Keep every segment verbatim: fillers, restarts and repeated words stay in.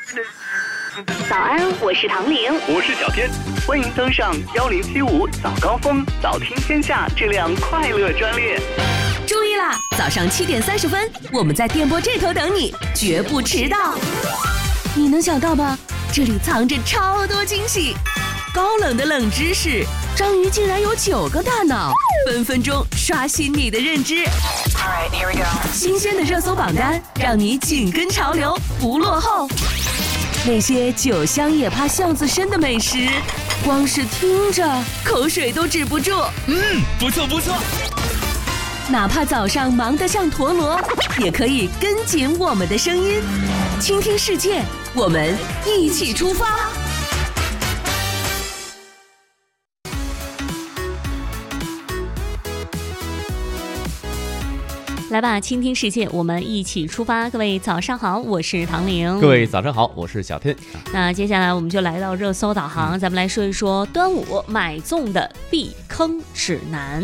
早安，我是唐玲， 我是小天，欢迎登上幺零七五早高峰早听天下这辆快乐专列。 注意啦，早上七点三十分，我们在电波这头等你，绝不迟到。你能想到吗？这里藏着超多惊喜，高冷的冷知识，章鱼竟然有九个大脑，分分钟刷新你的认知。Alright, here we go. 新鲜的热搜榜单，让你紧跟潮流，不落后。那些酒香也怕巷子深的美食，光是听着口水都止不住。 嗯，不错不错。 哪怕早上忙得像陀螺，也可以跟紧我们的声音，倾听世界，我们一起出发。来吧，倾听世界，我们一起出发。各位早上好，我是唐玲。 各位早上好，我是小天。 那接下来我们就来到热搜导航，嗯、咱们来说一说端午买粽的避坑指南。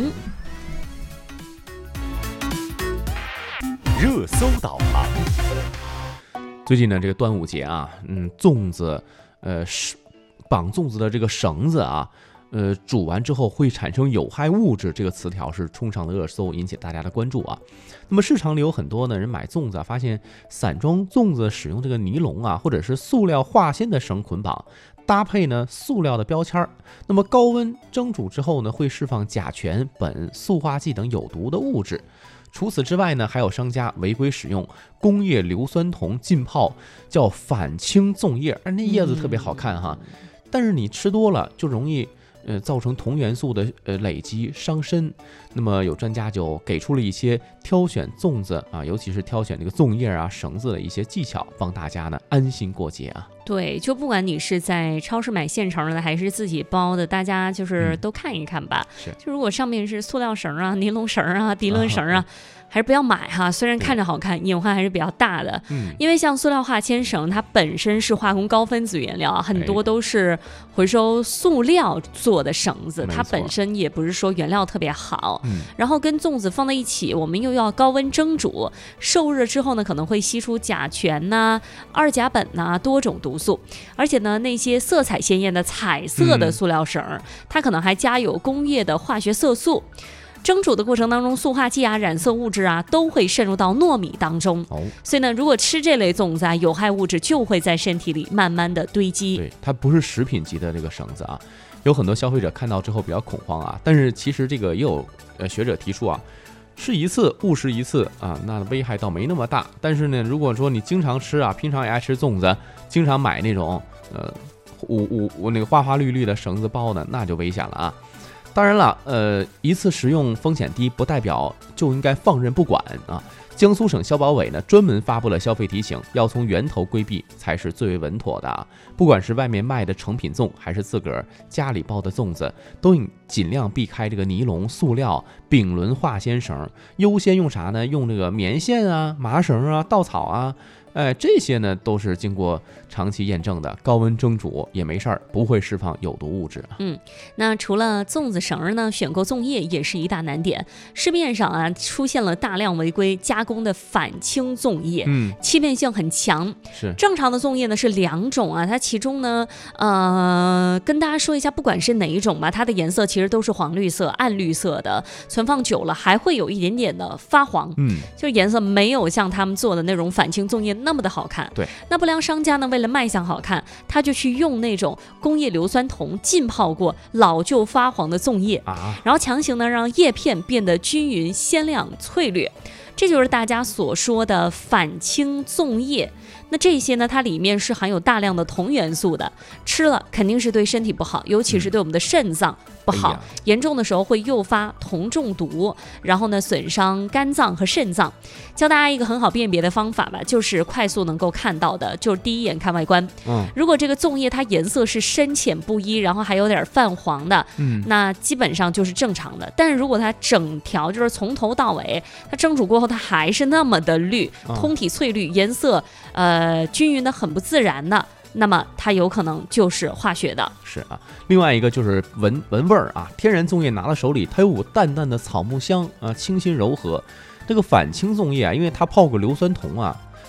热搜导航。最近呢，这个端午节啊，嗯，粽子，呃，绑粽子的这个绳子啊。呃，煮完之后会产生有害物质，这个词条是冲上了热搜，引起大家的关注啊。那么市场里有很多呢人买粽子啊，发现散装粽子使用这个尼龙啊，或者是塑料化纤的绳捆绑，搭配呢塑料的标签，那么高温蒸煮之后呢，会释放甲醛、苯、塑化剂等有毒的物质。除此之外呢，还有商家违规使用工业硫酸铜浸泡叫反青粽叶，那叶子特别好看哈，但是你吃多了就容易呃，造成铜元素的呃累积伤身。那么有专家就给出了一些挑选粽子啊，尤其是挑选这个粽叶啊、绳子的一些技巧，帮大家呢安心过节啊。 对，就不管你是在超市买现成的还是自己包的，大家就是都看一看吧。 嗯、是， 就如果上面是塑料绳啊、尼龙绳啊、涤纶绳啊。啊还是不要买哈，虽然看着好看，隐患还是比较大的。嗯，因为像塑料化纤绳，它本身是化工高分子原料，很多都是回收塑料做的绳子，它本身也不是说原料特别好。嗯，然后跟粽子放在一起，我们又要高温蒸煮，受热之后呢，可能会吸出甲醛呐、啊、二甲苯呐、啊、多种毒素，而且呢，那些色彩鲜艳的彩色的塑料绳，嗯、它可能还加有工业的化学色素。蒸煮的过程当中，塑化剂啊、染色物质啊都会渗入到糯米当中，哦、所以呢，如果吃这类粽子啊，有害物质就会在身体里慢慢的堆积。 对，它不是食品级的这个绳子啊，有很多消费者看到之后比较恐慌啊。但是其实这个也有呃学者提出啊，吃一次误食一次啊，那危害倒没那么大。但是呢，如果说你经常吃啊，平常也爱吃粽子，经常买那种呃五五五那个花花绿绿的绳子包呢，那就危险了啊。当然了，呃，一次食用风险低，不代表就应该放任不管啊。江苏省消保委呢专门发布了消费提醒，要从源头规避才是最为稳妥的啊。不管是外面卖的成品粽，还是自个儿家里包的粽子，都应尽量避开这个尼龙、塑料、丙纶化纤绳，优先用啥呢？用这个棉线啊、麻绳啊、稻草啊。哎，这些呢都是经过长期验证的，高温蒸煮也没事儿，不会释放有毒物质。 嗯，那除了粽子绳呢，选购粽叶也是一大难点。市面上啊出现了大量违规加工的反青粽叶，嗯，欺骗性很强。 是正常的粽叶呢是两种啊，它其中呢，呃，跟大家说一下，不管是哪一种吧，它的颜色其实都是黄绿色、暗绿色的，存放久了还会有一点点的发黄，嗯，就是颜色没有像他们做的那种反青粽叶那么的好看。 对， 那不良商家呢，为了卖相好看，他就去用那种工业硫酸铜浸泡过老旧发黄的粽叶啊，然后强行呢让叶片变得均匀、鲜亮、翠绿，这就是大家所说的反青粽叶。那这些呢，它里面是含有大量的铜元素的，吃了肯定是对身体不好，尤其是对我们的肾脏不好，嗯哎、严重的时候会诱发铜中毒，然后呢损伤肝脏和肾脏。教大家一个很好辨别的方法吧，就是快速能够看到的，就是第一眼看外观。嗯，如果这个粽叶它颜色是深浅不一，然后还有点泛黄的，嗯，那基本上就是正常的。但是如果它整条就是从头到尾，它蒸煮过后它还是那么的绿，通体翠绿，颜色呃均匀的很不自然的，那么它有可能就是化学的。 是啊，另外一个就是闻闻味儿啊，天然粽叶拿到手里，它有股淡淡的草木香啊，清新柔和。这个反青粽叶啊，因为它泡过硫酸铜啊，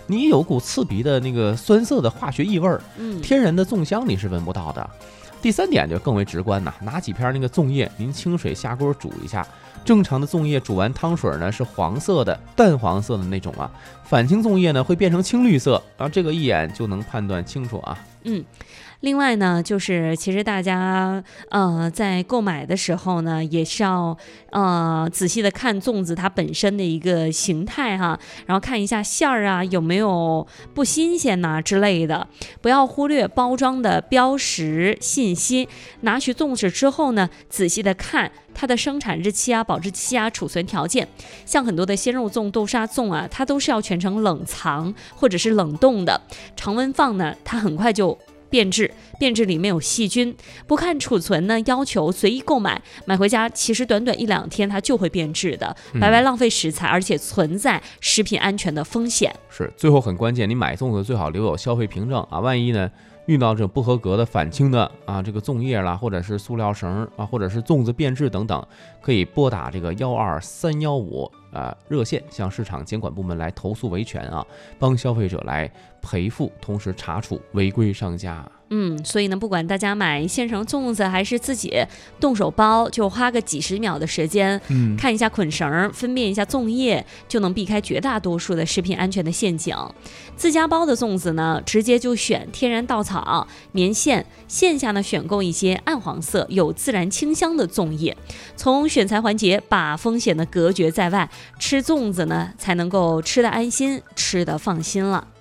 你有股刺鼻的那个酸涩的化学异味儿， 嗯， 天然的粽香你是闻不到的。第三点就更为直观呐，拿几片那个粽叶，您清水下锅煮一下。正常的粽叶煮完汤水呢是黄色的、淡黄色的那种啊，返青粽叶呢会变成青绿色啊，这个一眼就能判断清楚啊。 嗯。另外呢，就是其实大家呃在购买的时候呢，也是要呃仔细的看粽子它本身的一个形态哈，然后看一下馅儿啊有没有不新鲜呐、啊、之类的，不要忽略包装的标识信息。拿取粽子之后呢，仔细的看它的生产日期啊、保质期啊、储存条件。像很多的鲜肉粽、豆沙粽啊，它都是要全程冷藏或者是冷冻的，常温放呢，它很快就变质，变质里面有细菌，不看储存呢，要求随意购买，买回家其实短短一两天它就会变质的，白白浪费食材，而且存在食品安全的风险。 是，最后很关键，你买粽子最好留有消费凭证啊，万一呢遇到这种不合格的返青的啊，这个粽叶啦，或者是塑料绳啊，或者是粽子变质等等，可以拨打这个幺二三幺五啊热线，向市场监管部门来投诉维权啊，帮消费者来赔付，同时查处违规商家。 嗯，所以呢，不管大家买现成粽子还是自己动手包，就花个几十秒的时间，嗯，看一下捆绳，分辨一下粽叶，就能避开绝大多数的食品安全的陷阱。自家包的粽子呢，直接就选天然稻草、棉线，线下呢选购一些暗黄色、有自然清香的粽叶。从选材环节把风险呢隔绝在外，吃粽子呢才能够吃得安心，吃得放心了。